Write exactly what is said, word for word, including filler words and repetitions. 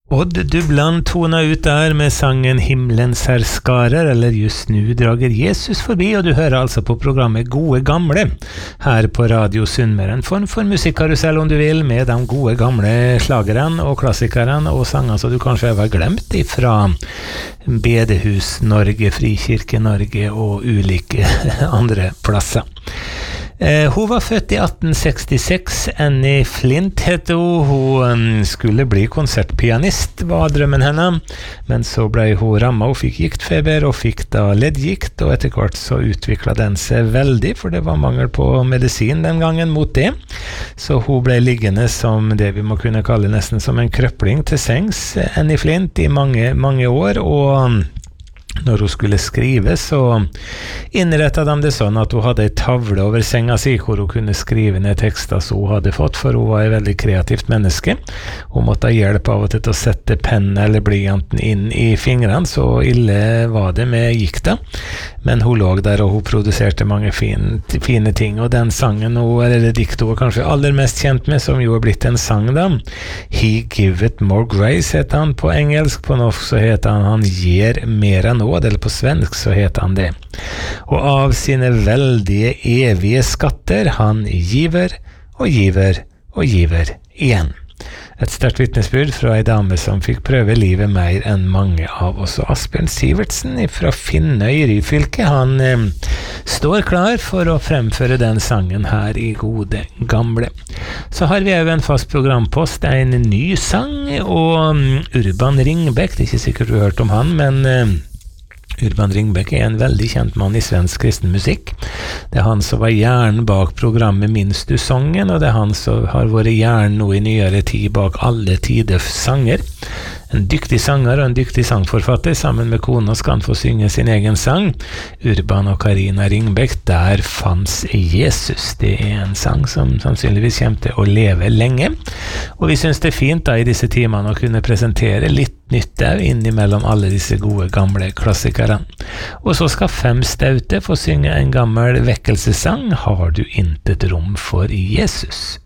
Odd Dubland tona ut der med sangen Himmelens herskarer, eller Just nu drager Jesus forbi, og du hører altså på programmet Gode Gamle, her på Radio Sunnmøre. En form for musikkarusell om du vil, med de gode gamle slagerne og klassikerne, og sanger som du kanskje har glemt ifra Bedehus Norge, Frikirke Norge og ulike andre plasser. Eh, hun var født i atten sekstiseks, Annie Flint heter hun. Hun um, skulle bli konsertpianist, var drømmen henne, men så ble hun rammet, hun fikk giktfeber og fikk da leddgikt, og etter hvert så utviklet den seg veldig, for det var mangel på medisin den gangen mot det, så hun ble liggende som det vi må kunne kalle nesten som en krøpling til sengs, Annie Flint, i mange, mange år, og når hun skulle skrive, så innrettet de det sånn at hun hadde en tavle over senga si, hvor hun kunne skrive ned tekster som hun hadde fått, for hun var et veldig kreativt menneske. Hun måtte ha hjelp av og til til å sette pennen eller blyanten inn i fingrene, så ille var det med gikta. Men hun lå der, og hun produserte mange fine, fine ting, og den sangen, hun, eller det diktet hun var kanskje aller mest kjent med, som jo er blitt en sang da, He Giveth More Grace heter han på engelsk, på norsk så heter han Han gir mer enn nåd, eller på svensk så heter han det. Og av sine veldige evige skatter, han giver og giver og giver igjen. Et sterkt vittnesbyrd fra en dame som fikk prøve livet mer enn mange av oss. Og Asbjørn Sivertsen fra Finnøy i Ryfylke, han eh, står klar for å fremføre den sangen her i Gode Gamle. Så har vi jo en fast programpost, en ny sang, og um, Urban Ringbæk, det er ikke sikkert du har hørt om han, men eh, Urban Ringbæk er en veldig kjent mann i svensk kristen musikk. Det er han som var hjernen bak programmet Minst du sangen, og det er han som har vært hjernen nå i nyere tid bak Alle tiders sanger. En dyktig sanger og en dyktig sangforfatter, sammen med kona skal han få synge sin egen sang. Urban og Karina Ringbæk, Der fanns Jesus. Det er en sang som sannsynligvis kommer til å leve lenge. Og vi synes det er fint da i disse timene å kunne presentere litt nytt der innimellom alle disse gode gamle klassikere. Og så skal Fem Staute få synge en gammel vekkelsessang, Har du intet rom for Jesus?